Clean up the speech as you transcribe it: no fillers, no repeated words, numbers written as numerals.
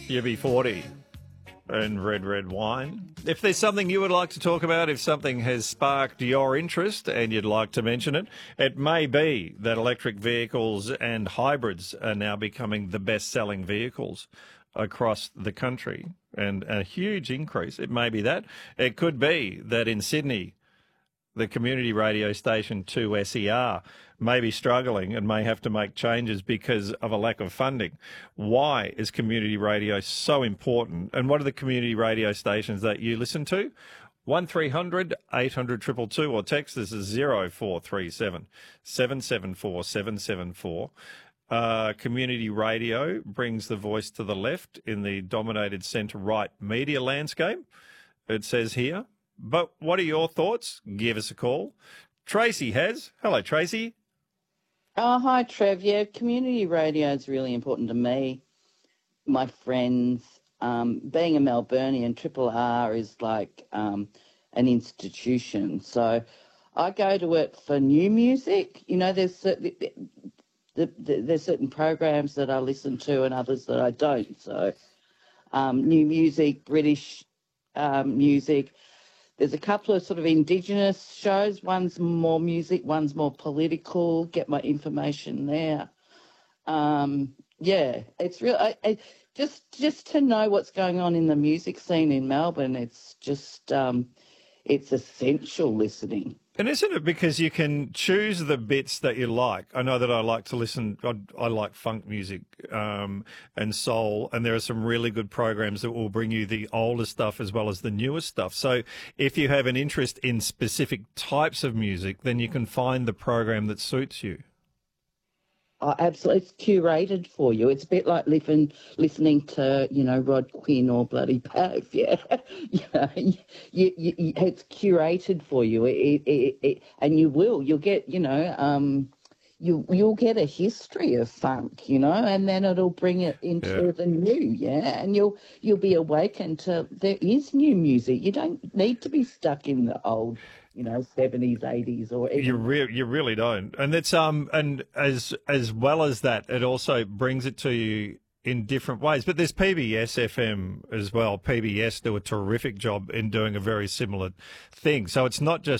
UB40 and Red Wine. If there's something you would like to talk about, if something has sparked your interest and you'd like to mention it, it may be that electric vehicles and hybrids are now becoming the best-selling vehicles across the country, and a huge increase. It may be that. It could be that in Sydney, the community radio station 2SER may be struggling and may have to make changes because of a lack of funding. Why is community radio so important? And what are the community radio stations that you listen to? 1300 800 222 or text this is 0437 774 774. Community radio brings the voice to the left in the dominated centre-right media landscape, it says here. But what are your thoughts? Give us a call. Tracy has. Hello, Tracy. Oh, hi, Trev. Yeah, community radio is really important to me, my friends. Being a Melburnian, Triple R is like an institution. So I go to it for new music. You know, there's certain programs that I listen to and others that I don't. So new music, British music. There's a couple of sort of Indigenous shows. One's more music, one's more political. Get my information there. Yeah, it's real. Just to know what's going on in the music scene in Melbourne, it's just it's essential listening. And isn't it because you can choose the bits that you like? I know that I like to listen, I like funk music and soul, and there are some really good programs that will bring you the older stuff as well as the newest stuff. So if you have an interest in specific types of music, then you can find the program that suits you. Oh, absolutely, it's curated for you. It's a bit like listening to, you know, Rod Quinn or bloody Pav. Yeah, it's curated for you. And you'll get, you know, you'll get a history of funk, you know, and then it'll bring it into the new, and you'll be awakened to there is new music. You don't need to be stuck in the old, you know, 70s, 80s, or even... You really don't. And it's and as well as that, it also brings it to you in different ways. But there's PBS FM as well. PBS do a terrific job in doing a very similar thing. So it's not just